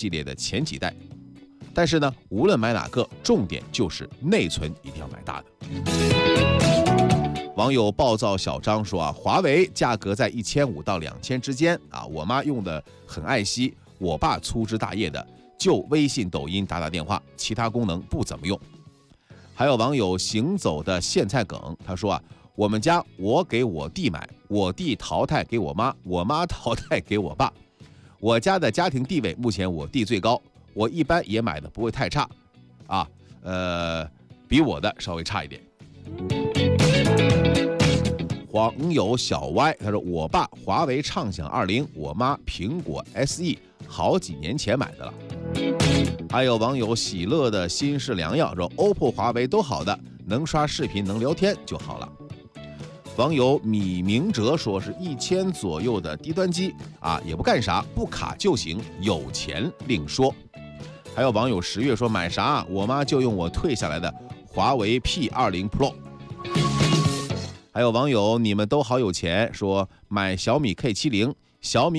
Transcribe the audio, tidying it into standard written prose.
系列的前几代。但是呢，无论买哪个，重点就是内存一定要买大的。网友暴躁小张说啊，华为价格在1500到2000之间啊，我妈用的很爱惜，我爸粗枝大叶的，就微信、抖音打电话，其他功能不怎么用。还有网友行走的苋菜梗，他说啊，我们家我给我弟买，我弟淘汰给我妈，我妈淘汰给我爸。我家的家庭地位目前我弟最高，我一般也买的不会太差啊，比我的稍微差一点。网友小歪他说，我爸华为畅享20，我妈苹果 SE， 好几年前买的了。还有网友喜乐的心是良药说， OPPO 华为都好的，能刷视频能聊天就好了。网友米明哲说，是1000左右的低端机啊，也不干啥，不卡就行，有钱另说。还有网友10月说，买啥我妈就用我退下来的华为 P20 Pro。还有网友你们都好有钱说，买小米 K70，小米